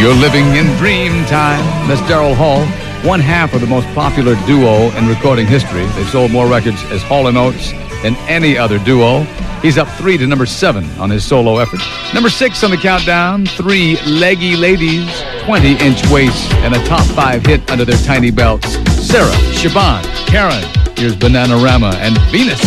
You're living in dream time. That's Daryl Hall, one half of the most popular duo in recording history. They've sold more records as Hall & Oates than any other duo. He's up 3 to number 7 on his solo effort. Number 6 on the countdown, 3 leggy ladies, 20-inch waists, and a top 5 hit under their tiny belts. Sarah, Siobhan, Karen, here's Bananarama and Venus.